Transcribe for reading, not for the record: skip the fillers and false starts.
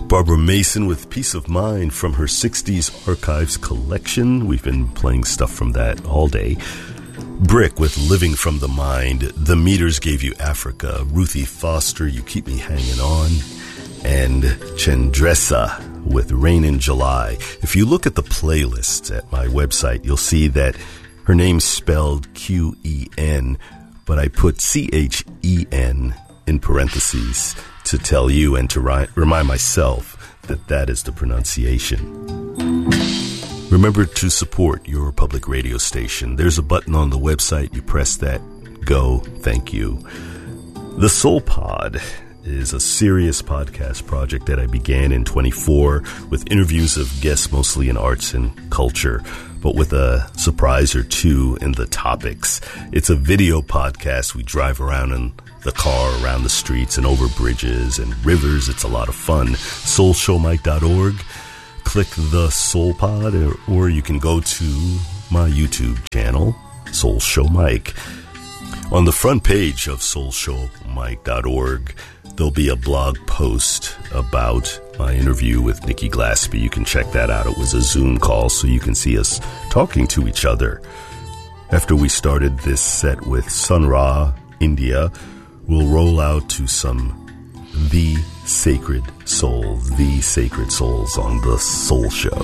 Barbara Mason with Peace of Mind from her 60s Archives collection. We've been playing stuff from that all day. Brick with Living from the Mind. The Meters gave you Africa. Ruthie Foster, You Keep Me Hanging On. And Chandresa with Rain in July. If you look at the playlists at my website, you'll see that her name's spelled Qen, but I put Chen in parentheses to tell you and to remind myself that that is the pronunciation. Remember to support your public radio station. There's a button on the website. You press that. Go. Thank you. The Soul Pod is a serious podcast project that I began in 24 with interviews of guests mostly in arts and culture, but with a surprise or two in the topics. It's a video podcast. We drive around in the car, around the streets and over bridges and rivers. It's a lot of fun. soulshowmike.org. Click the Soul Pod, or you can go to my YouTube channel, Soul Show Mike. On the front page of soulshowmike.org, there'll be a blog post about my interview with Nikki Glaspie. You can check that out. It was a Zoom call, so you can see us talking to each other. After we started this set with Sun Ra, India, we'll roll out to some The Sacred Souls on The Soul Show.